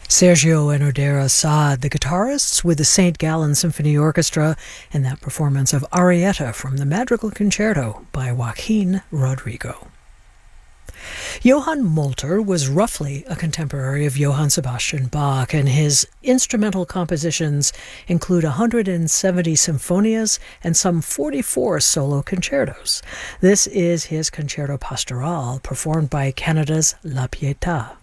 Sergio and Odera Saad, the guitarists with the St. Gallen Symphony Orchestra, in that performance of Arietta from the Madrigal Concerto by Joaquin Rodrigo. Johann Molter was roughly a contemporary of Johann Sebastian Bach, and his instrumental compositions include 170 symphonias and some 44 solo concertos. This is his Concerto Pastoral, performed by Canada's La Pietà.